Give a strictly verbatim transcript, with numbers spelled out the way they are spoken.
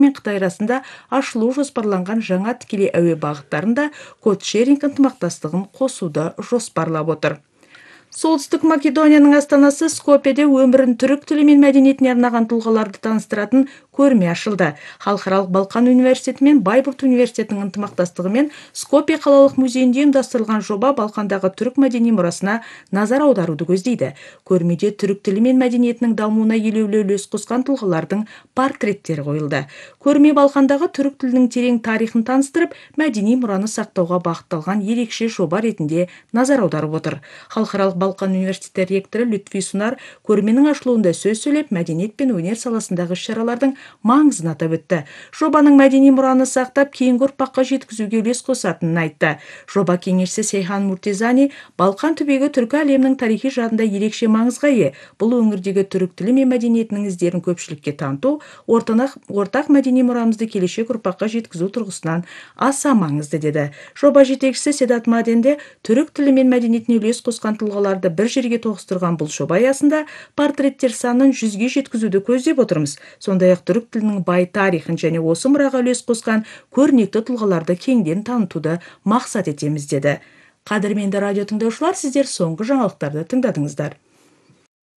мен Қытай арасында ашылу жоспарланған жаңа тікелей әуе бағыттарында код-шеринг ынтымақтастығын қосуды жоспарлап отыр. Солтүстік Македонияның астанасы Скопьеде өмірін түрік тілі мен мәдениетіне арнаған тұлғаларды таныстыратын көрме ашылды. Халықаралық Балқан университеті мен Байбурт университетінің ынтымақтастығымен Скопье қалалық музейінде ұйымдастырылған жоба Балқандағы түрік мәдени мұрасына назар аударуды көздейді. Көрмеде түрік тілі мен мәдениетінің дамуына елеулі үлес қосқан тұлғалардың портреттері қойылды. Көрме Балқандағы түрік тілінің терең тарихын таныстырып, мәдени мұраны сақтауға бағытталған ерекше жоба ретінде назар аударып отыр. Халықаралық Балқан университеті ректоры Лютфи Сунар көрменің ашылуында сөз сөйлеп, мәдениет пен өнер саласындағы іс-шаралардың маңызын атап өтті. Жобаның мәдени мұраны сақтап, кейінгі ұрпаққа жеткізуге үлес қосатынын айтты. Жоба кеңесшісі Сейхан Муртезани Балқан түбегі түркі әлемінің тарихи жадында ерекше маңызға ие. Бұл өңірдегі түрік тілі мен мәдениетінің іздерін көпшілікке таныту, ортақ мәдени мұрамызды келешек ұрпаққа жеткізу тұрғысынан аса маңызды деді. Жоба жетекшісі Седат Маденде түрік тілі мен мәдениетіне үлес қосқан тұлғаларды бір жерге тоғыстырған бұл жоба аясында портреттер санын жүзге жеткізуді көздеп отырмыз. Сондай-ақ түрік тілінің бай тарихын және осы мұраға үлес қосқан көрнекті тұлғаларды кеңден танытуды мақсат етеміз деді. Қадірменді радио тыңдаушылар, сіздер соңғы жаңалықтарды тыңдадыңыздар.